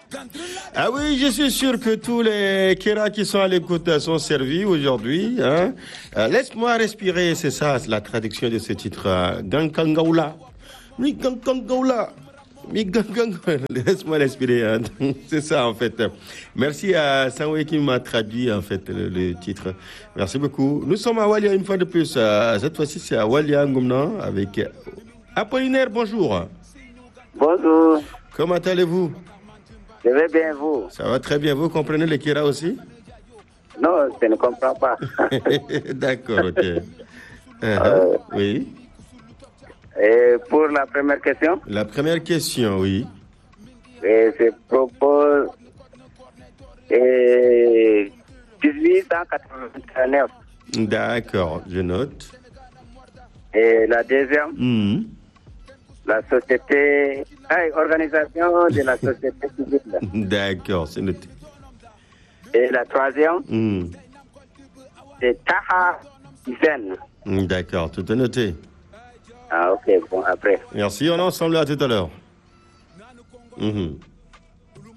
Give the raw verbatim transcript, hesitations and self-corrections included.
Ah oui, je suis sûr que tous les Kera qui sont à l'écoute sont servis aujourd'hui. Hein. Euh, laisse-moi respirer, c'est ça la traduction de ce titre. Gankangaula. Mi Gankangaula. Mi Gankangaula. Laisse-moi respirer. Hein. C'est ça en fait. Merci à Sanwe qui m'a traduit en fait le, le titre. Merci beaucoup. Nous sommes à Walia une fois de plus. Cette fois-ci, c'est à Walia Ngoumna avec Apollinaire. Bonjour. Bonjour. Comment allez-vous? Je vais bien, vous? Ça va très bien. Vous comprenez le Kira aussi? Non, je ne comprends pas. D'accord, ok. Uh-huh. Euh, oui. Et pour la première question? La première question, oui. Et je propose et dix-huit cent quatre-vingt-neuf. D'accord, je note. Et la deuxième? Mmh. La société, hey, organisation de la société civile. D'accord, c'est noté. Et la troisième, mmh. c'est Taha Hussein. D'accord, tout est noté. Ah, ok, bon, après. Merci, on est ensemble à tout à l'heure. Mmh.